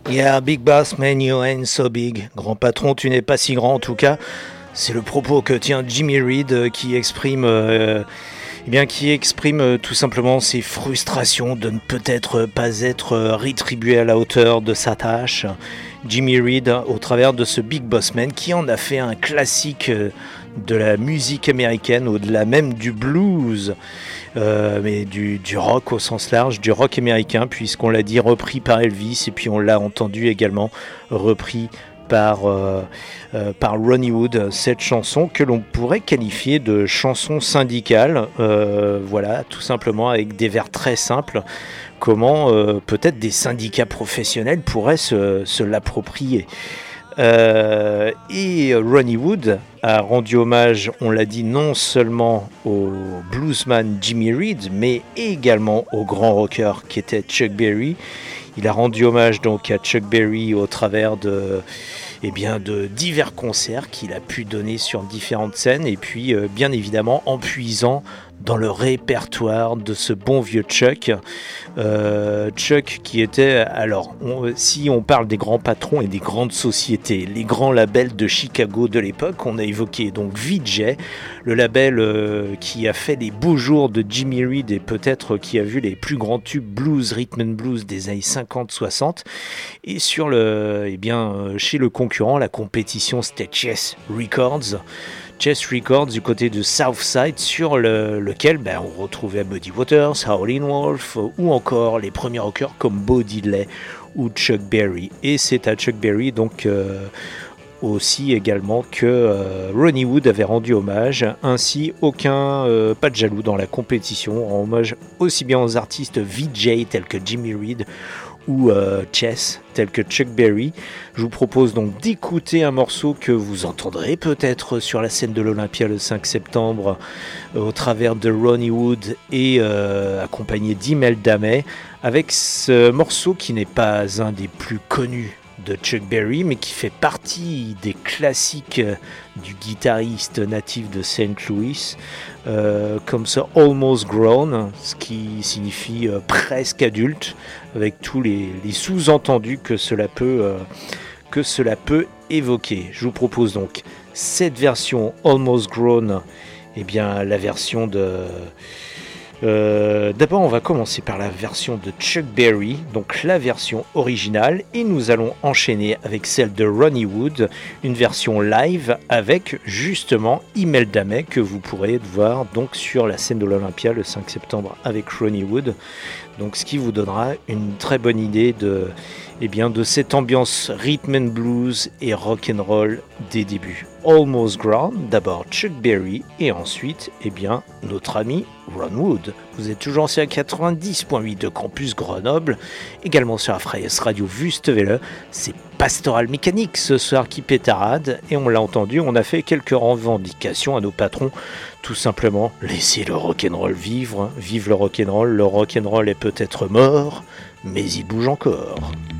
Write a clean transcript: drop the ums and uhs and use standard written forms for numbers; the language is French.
Yeah, big boss man, you ain't so big. Grand patron, tu n'es pas si grand en tout cas. C'est le propos que tient Jimmy Reed qui exprime tout simplement ses frustrations de ne peut-être pas être rétribué à la hauteur de sa tâche. Jimmy Reed, au travers de ce Big Boss Man, qui en a fait un classique de la musique américaine, au-delà même du blues, mais du rock au sens large, du rock américain, puisqu'on l'a dit, repris par Elvis, et puis on l'a entendu également repris par Ronnie Wood, cette chanson que l'on pourrait qualifier de chanson syndicale, voilà, tout simplement avec des vers très simples. Comment peut-être des syndicats professionnels pourraient se l'approprier. Et Ronnie Wood a rendu hommage, on l'a dit, non seulement au bluesman Jimmy Reed, mais également au grand rocker qui était Chuck Berry. Il a rendu hommage donc à Chuck Berry au travers de divers concerts qu'il a pu donner sur différentes scènes, et puis bien évidemment en puisant dans le répertoire de ce bon vieux Chuck. Chuck qui était, alors si on parle des grands patrons et des grandes sociétés, les grands labels de Chicago de l'époque, on a évoqué donc Vee-Jay, le label qui a fait les beaux jours de Jimmy Reed et peut-être qui a vu les plus grands tubes blues, rhythm and blues des années 50-60, et sur chez le concurrent, la compétition c'était Chess Records du côté de Southside, sur lequel on retrouvait Muddy Waters, Howlin' Wolf ou encore les premiers rockers comme Bo Diddley ou Chuck Berry. Et c'est à Chuck Berry donc aussi également que Ronnie Wood avait rendu hommage. Ainsi, pas de jaloux dans la compétition, rend hommage aussi bien aux artistes Vee-Jay tels que Jimmy Reed ou Chess tel que Chuck Berry. Je vous propose donc d'écouter un morceau que vous entendrez peut-être sur la scène de l'Olympia le 5 septembre au travers de Ronnie Wood et accompagné d'Imelda May, avec ce morceau qui n'est pas un des plus connus de Chuck Berry, mais qui fait partie des classiques du guitariste natif de Saint Louis, comme ce Almost Grown, ce qui signifie presque adulte, avec tous les sous-entendus que cela peut évoquer. Je vous propose donc cette version Almost Grown, la version de... D'abord on va commencer par la version de Chuck Berry, donc la version originale, et nous allons enchaîner avec celle de Ronnie Wood, une version live avec justement Imelda May que vous pourrez voir donc sur la scène de l'Olympia le 5 septembre avec Ronnie Wood, donc ce qui vous donnera une très bonne idée de cette ambiance rhythm and blues et rock and roll des débuts. Almost Ground, d'abord Chuck Berry et ensuite notre ami Ron Wood. Vous êtes toujours sur 90.8 de Campus Grenoble, également sur la Freies Radio Wüstewelle. C'est Pastoral Mécanique ce soir qui pétarade, et on l'a entendu, on a fait quelques revendications à nos patrons. Tout simplement, laissez le rock'n'roll vivre, vive le rock'n'roll est peut-être mort, mais il bouge encore.